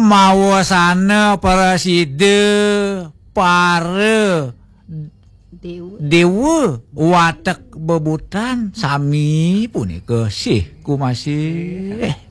maosana paraside para dewa watak bebutan sami punika sih kumasih